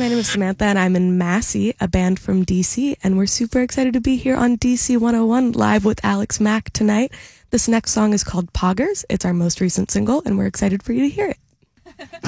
my name is Samantha, and I'm in Massey, a band from DC, and we're super excited to be here on DC 101 live with Alex Mack tonight. This next song is called Poggers. It's our most recent single, and we're excited for you to hear it.